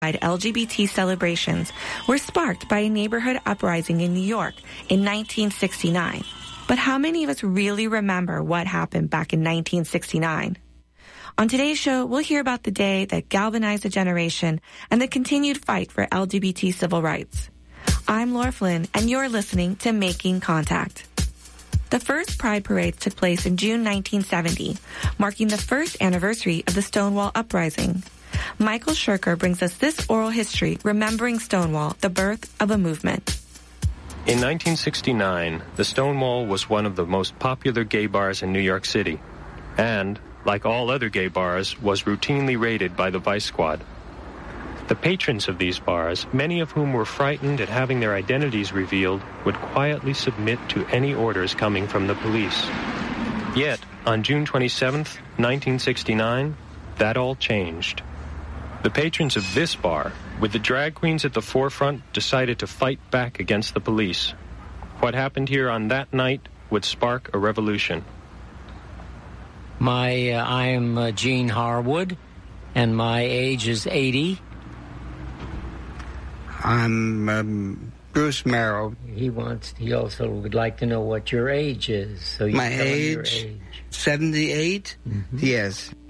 LGBT celebrations were sparked by a neighborhood uprising in New York in 1969. But how many of us really remember what happened back in 1969? On today's show, we'll hear about the day that galvanized a generation and the continued fight for LGBT civil rights. I'm Laura Flynn, and you're listening to Making Contact. The first Pride parades took place in June 1970, marking the first anniversary of the Stonewall Uprising. Michael Shirker brings us this oral history remembering Stonewall, the birth of a movement. In 1969, the Stonewall was one of the most popular gay bars in New York City, and, like all other gay bars, was routinely raided by the Vice Squad. The patrons of these bars, many of whom were frightened at having their identities revealed, would quietly submit to any orders coming from the police. Yet, on June 27, 1969, that all changed. The patrons of this bar, with the drag queens at the forefront, decided to fight back against the police. What happened here on that night would spark a revolution. I am Gene Harwood, and my age is 80. I'm Bruce Merrill. He also would like to know what your age is. So you my tell him age, your age. 78. Mm-hmm. Yes.